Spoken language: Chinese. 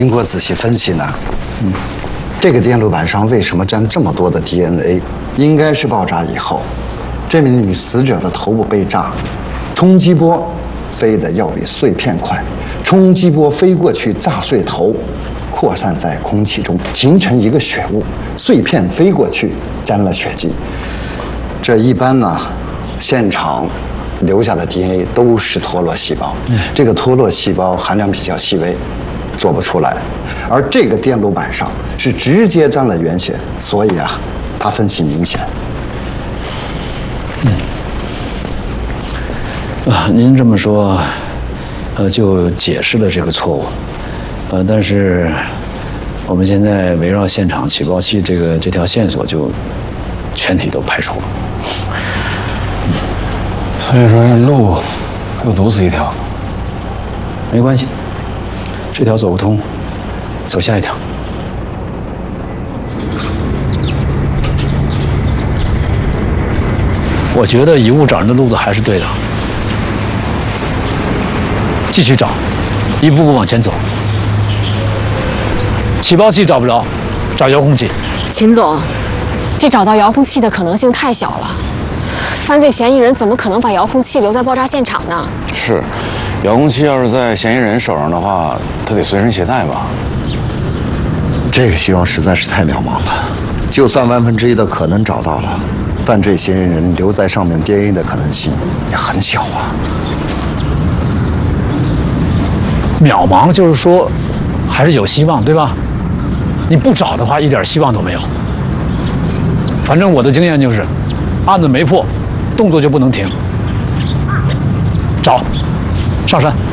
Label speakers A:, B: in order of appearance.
A: 经过仔细分析呢，这个电路板上为什么沾这么多的 DNA？ 应该是爆炸以后，这名女死者的头部被炸，冲击波飞得要比碎片快，冲击波飞过去炸碎头，扩散在空气中，形成一个血雾，碎片飞过去沾了血迹。这一般呢，现场留下的 DNA 都是脱落细胞，这个脱落细胞含量比较细微，做不出来。而这个电路板上是直接沾了原血，所以啊，它分析明显。
B: 您这么说，就解释了这个错误，但是我们现在围绕现场起爆器这条线索就全体都排除了。
C: 所以说路又堵死一条，
B: 没关系，这条走不通，走下一条。我觉得遗物找人的路子还是对的，继续找，一步步往前走。起爆器找不着，找遥控器。
D: 秦总，这找到遥控器的可能性太小了。犯罪嫌疑人怎么可能把遥控器留在爆炸现场呢？
C: 是，遥控器要是在嫌疑人手上的话，他得随身携带吧？
A: 这个希望实在是太渺茫了。就算1/1000的可能找到了，犯罪嫌疑人留在上面 DNA 的可能性也很小啊。
B: 渺茫就是说，还是有希望，对吧？你不找的话，一点希望都没有。反正我的经验就是，案子没破，动作就不能停。找，上山。